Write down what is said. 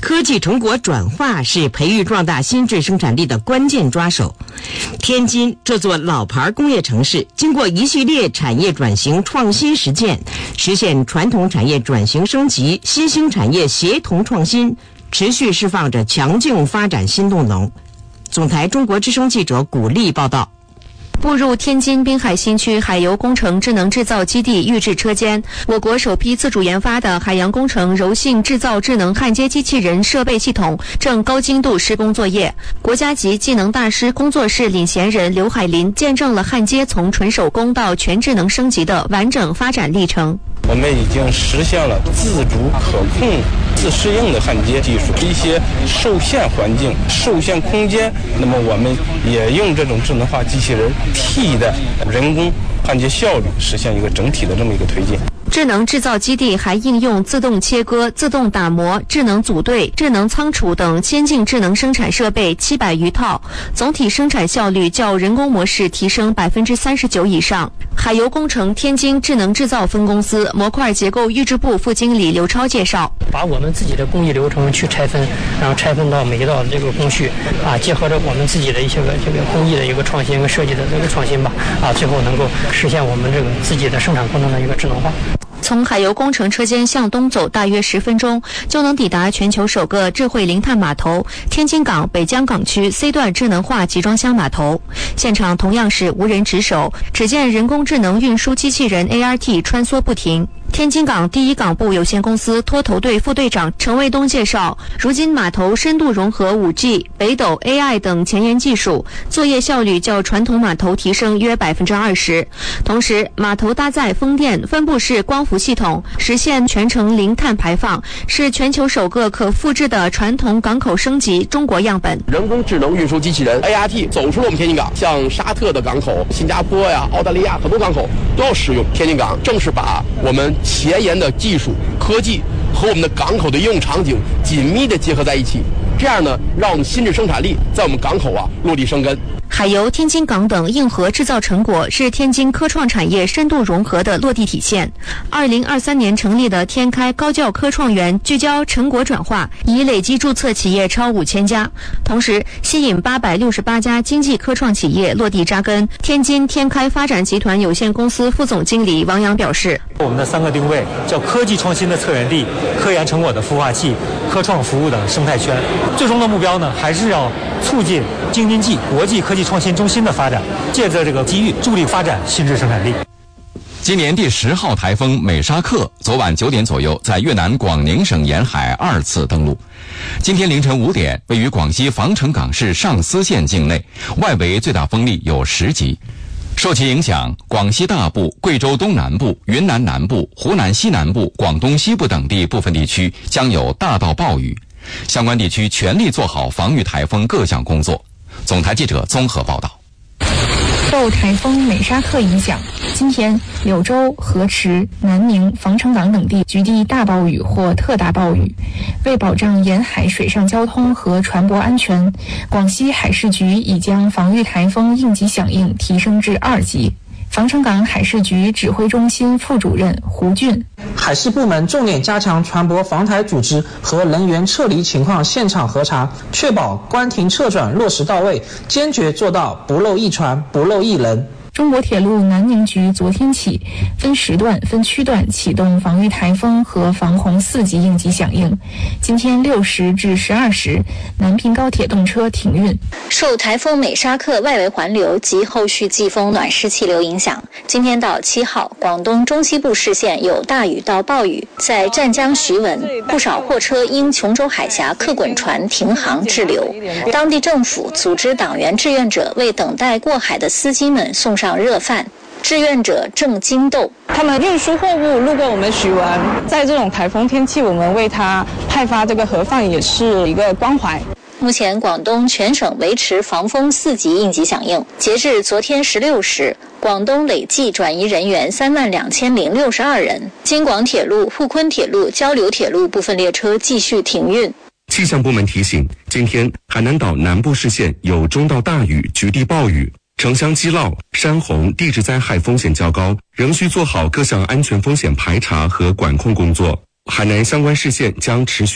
科技成果转化是培育壮大新质生产力的关键抓手。天津这座老牌工业城市，经过一系列产业转型创新实践，实现传统产业转型升级、新兴产业协同创新，持续释放着强劲发展新动能。总台中国之声记者古丽报道。 步入天津滨海新区海油工程智能制造基地预制车间，我国首批自主研发的海洋工程柔性制造智能焊接机器人设备系统正高精度施工作业。国家级技能大师工作室领衔人刘海林见证了焊接从纯手工到全智能升级的完整发展历程。 我们已经实现了自主可控自适应的焊接技术，一些受限环境、受限空间，那么我们也用这种智能化机器人替代人工焊接效率，实现一个整体的这么一个推进。 智能制造基地还应用自动切割、自动打磨、智能组队、智能仓储等先进智能生产设备700余套，总体生产效率较人工模式提升39%以上。海油工程天津智能制造分公司模块结构预制部副经理刘超介绍， 把我们自己的工艺流程去拆分，然后拆分到每一道这个工序结合着我们自己的一些这个工艺的一个创新跟设计的这个创新吧最后能够实现我们这个自己的生产过程的一个智能化。 从海油工程车间向东走大约10分钟，就能抵达全球首个智慧零碳码头——天津港北江港区 C 段智能化集装箱码头。现场同样是无人值守，只见人工智能运输机器人 ART 穿梭不停。天津港第一港部有限公司拖头队副队长陈卫东介绍，如今码头深度融合 5G、北斗 AI 等前沿技术，作业效率较传统码头提升约20%。同时，码头搭载风电分布式光伏系统，实现全程零碳排放，是全球首个可复制的传统港口升级中国样本。 人工智能运输机器人 ART 走出了我们天津港，像沙特的港口、新加坡呀、澳大利亚很多港口都要使用。天津港正是把我们前沿的技术科技和我们的港口的应用场景紧密地结合在一起，这样呢，让我们新质生产力在我们港口落地生根。 海油、天津港等硬核制造成果是天津科创产业深度融合的落地体现。2023年成立的天开高教科创园聚焦成果转化，已累计注册企业超5000家，同时吸引868家经济科创企业落地扎根。天津天开发展集团有限公司副总经理王阳表示， 我们的3个定位叫科技创新的策源地、科研成果的孵化器、科创服务的生态圈。最终的目标呢，还是要促进京津冀国际科技创新中心的发展，借着这个机遇助力发展新质生产力。 今年第10号台风美沙克昨晚9点左右在越南广宁省沿海2次登陆。今天凌晨5点，位于广西防城港市上思县境内，外围最大风力有10级。受其影响，广西大部、贵州东南部、云南南部、湖南西南部、广东西部等地部分地区将有大到暴雨，相关地区全力做好防御台风各项工作。总台记者综合报道。 受台风美沙克影响，今天柳州、河池、南宁、防城港等地局地大暴雨或特大暴雨。为保障沿海水上交通和船舶安全，广西海事局已将防御台风应急响应提升至2级。防城港海事局指挥中心副主任胡俊， 海事部门重点加强船舶防台组织和人员撤离情况现场核查，确保关停撤转落实到位，坚决做到不漏一船、不漏一人。 中国铁路南宁局昨天起分时段、分区段启动防御台风和防洪4级应急响应。今天6时至12时，南平高铁动车停运。 受台风美沙克外围环流及后续季风暖湿气流影响，今天到7号，广东中西部市县有大雨到暴雨。在湛江徐闻，不少货车因琼州海峡客滚船停航滞留，当地政府组织党员志愿者为等待过海的司机们送上热饭。志愿者郑金豆， 他们运输货物路过我们徐闻，在这种台风天气，我们为他派发这个盒饭也是一个关怀。 目前广东全省维持防风4级应急响应，截至昨天16时，广东累计转移人员32062人。京广铁路、沪昆铁路、交流铁路部分列车继续停运。 气象部门提醒，今天海南岛南部市县有中到大雨、局地暴雨。城乡积涝、山洪、地质灾害风险较高，仍需做好各项安全风险排查和管控工作。海南相关市县将持续